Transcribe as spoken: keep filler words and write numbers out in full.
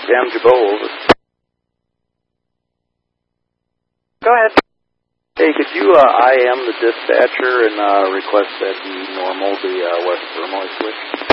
Sam Jabot, over. Go ahead. Hey, could you uh, I M the dispatcher and uh, request that he normal the uh, West Vermoy switch?